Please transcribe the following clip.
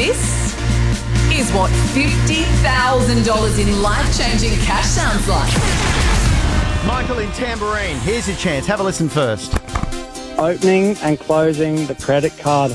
This is what $50,000 in life-changing cash sounds like. Michael in Tambourine, here's your chance. Have a listen first. Opening and closing the credit card